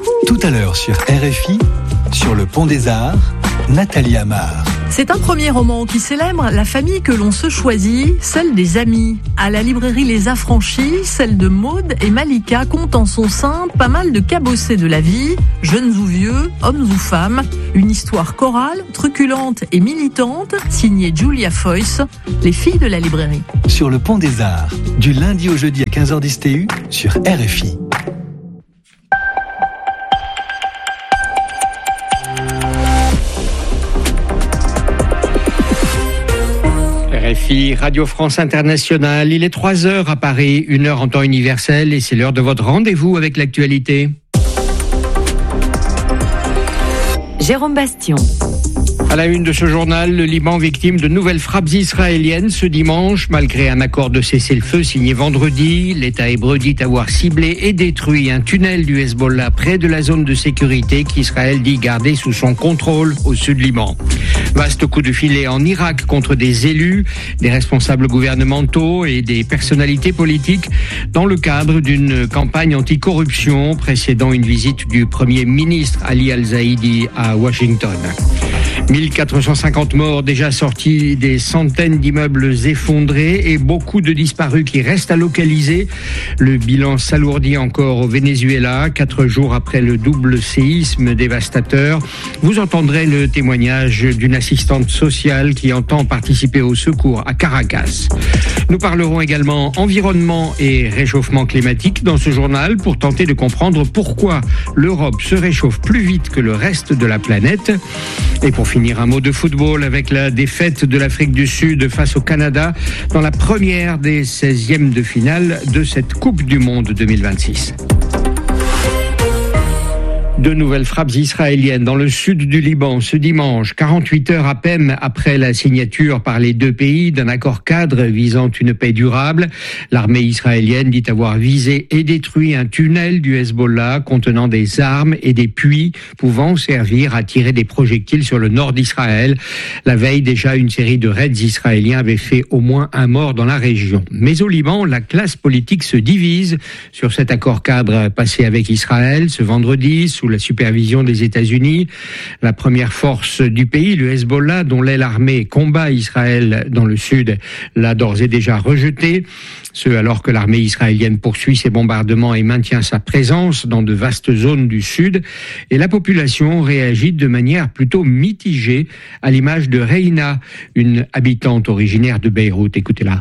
Tout à l'heure sur RFI, sur le Pont des Arts, Nathalie Amar. C'est un premier roman qui célèbre la famille que l'on se choisit, celle des amis. À la librairie Les Affranchis, celle de Maud et Malika compte en son sein pas mal de cabossés de la vie, jeunes ou vieux, hommes ou femmes. Une histoire chorale, truculente et militante, signée Julia Foyce, les filles de la librairie. Sur le Pont des Arts, du lundi au jeudi à 15h10 TU, sur RFI. RFI, Radio France Internationale, il est 3h à Paris, 1h en temps universel et c'est l'heure de votre rendez-vous avec l'actualité. Jérôme Bastion. À la une de ce journal, le Liban victime de nouvelles frappes israéliennes ce dimanche. Malgré un accord de cessez-le-feu signé vendredi, l'État hébreu dit avoir ciblé et détruit un tunnel du Hezbollah près de la zone de sécurité qu'Israël dit garder sous son contrôle au sud Liban. Vaste coup de filet en Irak contre des élus, des responsables gouvernementaux et des personnalités politiques dans le cadre d'une campagne anticorruption précédant une visite du Premier ministre Ali Al-Zaidi à Washington. 1450 morts déjà sortis, des centaines d'immeubles effondrés et beaucoup de disparus qui restent à localiser. Le bilan s'alourdit encore au Venezuela, 4 jours après le double séisme dévastateur. Vous entendrez le témoignage d'une assistante sociale qui entend participer au secours à Caracas. Nous parlerons également environnement et réchauffement climatique dans ce journal pour tenter de comprendre pourquoi l'Europe se réchauffe plus vite que le reste de la planète. Et pour finir, un mot de football avec la défaite de l'Afrique du Sud face au Canada dans la première des 16e de finale de cette Coupe du Monde 2026. De nouvelles frappes israéliennes dans le sud du Liban ce dimanche, 48 heures à peine après la signature par les deux pays d'un accord cadre visant une paix durable. L'armée israélienne dit avoir visé et détruit un tunnel du Hezbollah contenant des armes et des puits pouvant servir à tirer des projectiles sur le nord d'Israël. La veille déjà, une série de raids israéliens avait fait au moins un mort dans la région. Mais au Liban, la classe politique se divise sur cet accord cadre passé avec Israël ce vendredi sous la supervision des États-Unis. La première force du pays, le Hezbollah, dont l'aile armée combat Israël dans le sud, l'a d'ores et déjà rejeté. Ce alors que l'armée israélienne poursuit ses bombardements et maintient sa présence dans de vastes zones du sud. Et la population réagit de manière plutôt mitigée, à l'image de Reina, une habitante originaire de Beyrouth. Écoutez-la.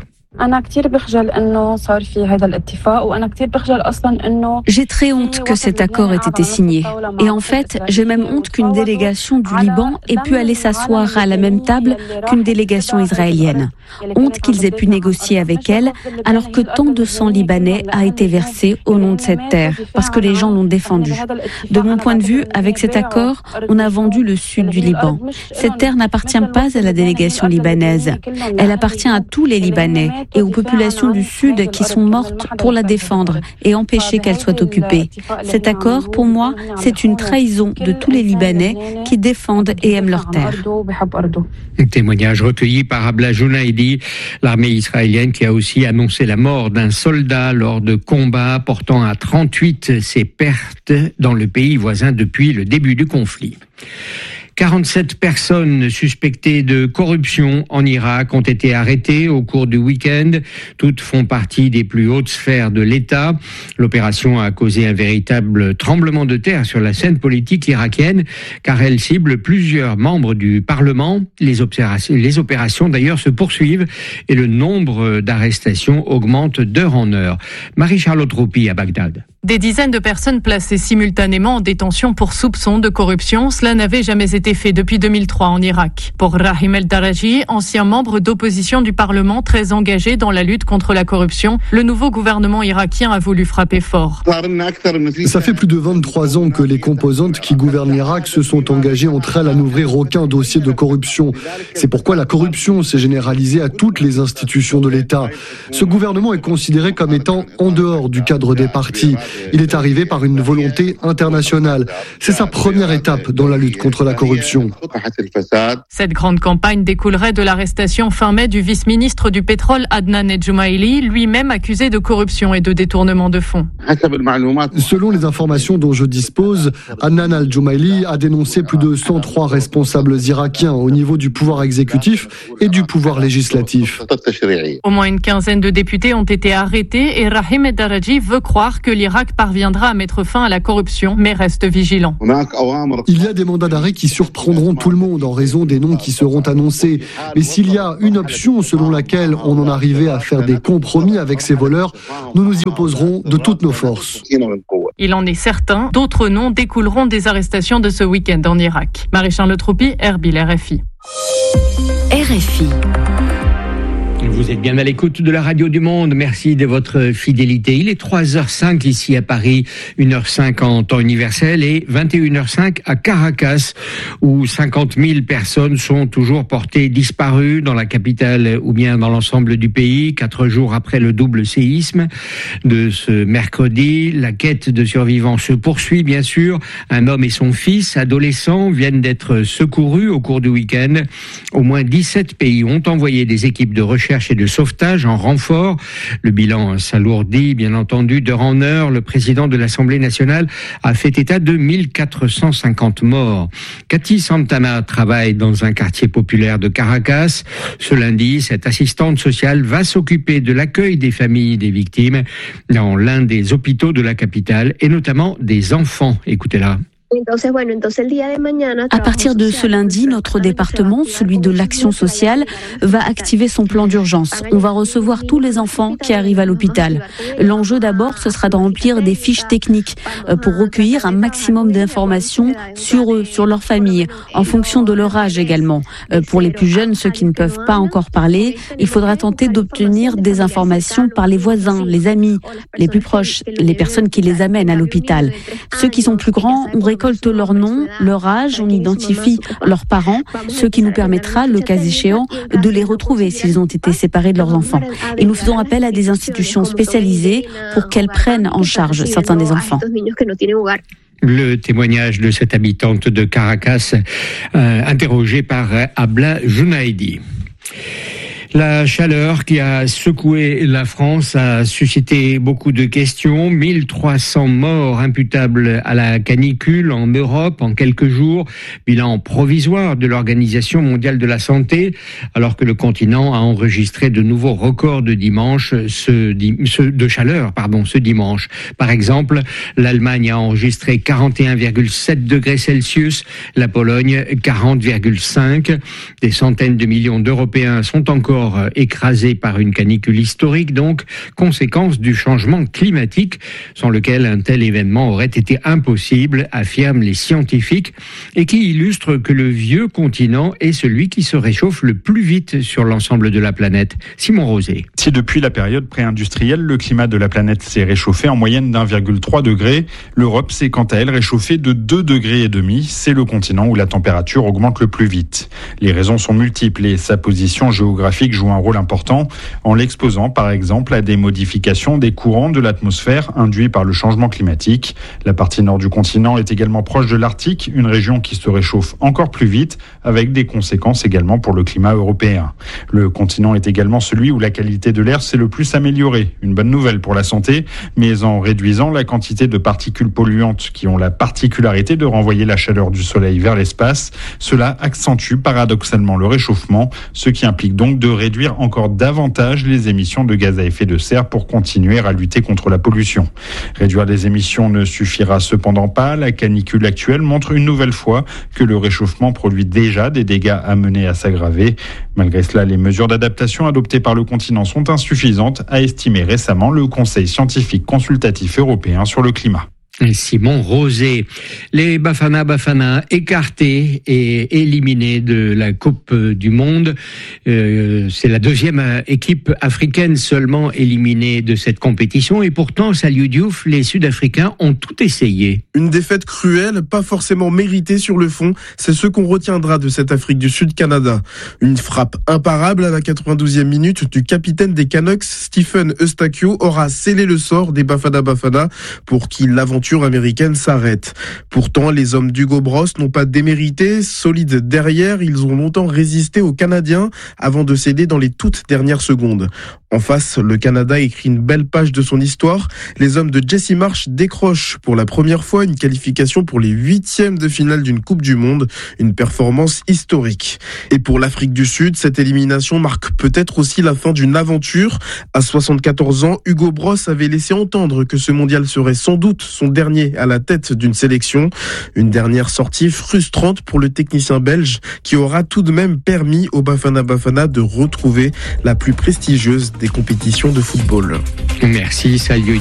J'ai très honte que cet accord ait été signé. Et en fait, j'ai même honte qu'une délégation du Liban ait pu aller s'asseoir à la même table qu'une délégation israélienne. Honte qu'ils aient pu négocier avec elle alors que tant de sang libanais a été versé au nom de cette terre, parce que les gens l'ont défendue. De mon point de vue, avec cet accord, on a vendu le sud du Liban. Cette terre n'appartient pas à la délégation libanaise. Elle appartient à tous les Libanais et aux populations du Sud qui sont mortes pour la défendre et empêcher qu'elle soit occupée. Cet accord, pour moi, c'est une trahison de tous les Libanais qui défendent et aiment leur terre. Témoignage recueilli par Abla Jounaidi, l'armée israélienne qui a aussi annoncé la mort d'un soldat lors de combats portant à 38 ses pertes dans le pays voisin depuis le début du conflit. 47 personnes suspectées de corruption en Irak ont été arrêtées au cours du week-end. Toutes font partie des plus hautes sphères de l'État. L'opération a causé un véritable tremblement de terre sur la scène politique irakienne, car elle cible plusieurs membres du Parlement. Les opérations d'ailleurs se poursuivent et le nombre d'arrestations augmente d'heure en heure. Marie-Charlotte Roupi à Bagdad. Des dizaines de personnes placées simultanément en détention pour soupçon de corruption, cela n'avait jamais été fait depuis 2003 en Irak. Pour Rahim El-Daraji, ancien membre d'opposition du Parlement très engagé dans la lutte contre la corruption, le nouveau gouvernement irakien a voulu frapper fort. Ça fait plus de 23 ans que les composantes qui gouvernent l'Irak se sont engagées entre elles à n'ouvrir aucun dossier de corruption. C'est pourquoi la corruption s'est généralisée à toutes les institutions de l'État. Ce gouvernement est considéré comme étant en dehors du cadre des partis. Il est arrivé par une volonté internationale. C'est sa première étape dans la lutte contre la corruption. Cette grande campagne découlerait de l'arrestation fin mai du vice-ministre du pétrole Adnan El-Jumaili, lui-même accusé de corruption et de détournement de fonds. Selon les informations dont je dispose, Adnan El-Jumaili a dénoncé plus de 103 responsables irakiens au niveau du pouvoir exécutif et du pouvoir législatif. Au moins une quinzaine de députés ont été arrêtés et Rahim El-Daraji veut croire que l'Irak parviendra à mettre fin à la corruption, mais reste vigilant. Il y a des mandats d'arrêt qui surprendront tout le monde en raison des noms qui seront annoncés. Mais s'il y a une option selon laquelle on en arrivait à faire des compromis avec ces voleurs, nous nous y opposerons de toutes nos forces. Il en est certain, d'autres noms découleront des arrestations de ce week-end en Irak. Marie-Charles Troupy, Erbil, RFI. RFI. Vous êtes bien à l'écoute de la radio du Monde. Merci de votre fidélité. Il est 3h05 ici à Paris, 1h05 en temps universel et 21h05 à Caracas, où 50 000 personnes sont toujours portées disparues dans la capitale ou bien dans l'ensemble du pays. 4 jours après le double séisme de ce mercredi, la quête de survivants se poursuit bien sûr. Un homme et son fils, adolescents, viennent d'être secourus au cours du week-end. Au moins 17 pays ont envoyé des équipes de recherche et de sauvetage en renfort. Le bilan s'alourdit, bien entendu, d'heure en heure. Le président de l'Assemblée nationale a fait état de 1450 morts. Cathy Santana travaille dans un quartier populaire de Caracas. Ce lundi, cette assistante sociale va s'occuper de l'accueil des familles des victimes dans l'un des hôpitaux de la capitale et notamment des enfants. Écoutez-la. À partir de ce lundi, notre département, celui de l'action sociale, va activer son plan d'urgence. On va recevoir tous les enfants qui arrivent à l'hôpital. L'enjeu d'abord, ce sera de remplir des fiches techniques pour recueillir un maximum d'informations sur eux, sur leur famille, en fonction de leur âge également. Pour les plus jeunes, ceux qui ne peuvent pas encore parler, il faudra tenter d'obtenir des informations par les voisins, les amis, les plus proches, les personnes qui les amènent à l'hôpital. Ceux qui sont plus grands, on récolte leur nom, leur âge, on identifie leurs parents, ce qui nous permettra, le cas échéant, de les retrouver s'ils ont été séparés de leurs enfants. Et nous faisons appel à des institutions spécialisées pour qu'elles prennent en charge certains des enfants. Le témoignage de cette habitante de Caracas, interrogée par Abla Junaidi. La chaleur qui a secoué la France a suscité beaucoup de questions. 1300 morts imputables à la canicule en Europe en quelques jours. Bilan provisoire de l'Organisation mondiale de la santé, alors que le continent a enregistré de nouveaux records de chaleur ce dimanche. Par exemple, l'Allemagne a enregistré 41,7 degrés Celsius, la Pologne 40,5. Des centaines de millions d'Européens sont encore écrasés par une canicule historique, donc conséquence du changement climatique, sans lequel un tel événement aurait été impossible, affirment les scientifiques, et qui illustre que le vieux continent est celui qui se réchauffe le plus vite sur l'ensemble de la planète. Simon Rosé. Si depuis la période pré-industrielle, le climat de la planète s'est réchauffé en moyenne d'1,3 degré, l'Europe s'est quant à elle réchauffée de 2,5 degrés. C'est le continent où la température augmente le plus vite. Les raisons sont multiples et sa position géographique joue un rôle important en l'exposant par exemple à des modifications des courants de l'atmosphère induits par le changement climatique. La partie nord du continent est également proche de l'Arctique, une région qui se réchauffe encore plus vite avec des conséquences également pour le climat européen. Le continent est également celui où la qualité de l'air s'est le plus améliorée. Une bonne nouvelle pour la santé, mais en réduisant la quantité de particules polluantes qui ont la particularité de renvoyer la chaleur du soleil vers l'espace, cela accentue paradoxalement le réchauffement, ce qui implique donc de réduire encore davantage les émissions de gaz à effet de serre pour continuer à lutter contre la pollution. Réduire les émissions ne suffira cependant pas. La canicule actuelle montre une nouvelle fois que le réchauffement produit déjà des dégâts amenés à s'aggraver. Malgré cela, les mesures d'adaptation adoptées par le continent sont insuffisantes, a estimé récemment le Conseil scientifique consultatif européen sur le climat. Simon Rosé. Les Bafana écartés et éliminés de la Coupe du Monde. C'est la deuxième équipe africaine seulement éliminée de cette compétition et pourtant, Saliou Diouf, les Sud-Africains ont tout essayé. Une défaite cruelle, pas forcément méritée sur le fond, c'est ce qu'on retiendra de cette Afrique du Sud-Canada. Une frappe imparable à la 92e minute du capitaine des Canucks, Stephen Eustakio, aura scellé le sort des Bafana pour qui l'aventure américaine s'arrête. Pourtant, les hommes d'Hugo Bross n'ont pas démérité. Solides derrière, ils ont longtemps résisté aux Canadiens avant de céder dans les toutes dernières secondes. En face, le Canada écrit une belle page de son histoire. Les hommes de Jesse Marsh décrochent pour la première fois une qualification pour les 8e de finale d'une Coupe du Monde, une performance historique. Et pour l'Afrique du Sud, cette élimination marque peut-être aussi la fin d'une aventure. À 74 ans, Hugo Bross avait laissé entendre que ce mondial serait sans doute son dernier à la tête d'une sélection. Une dernière sortie frustrante pour le technicien belge qui aura tout de même permis au Bafana de retrouver la plus prestigieuse des compétitions de football. Merci, Saliou.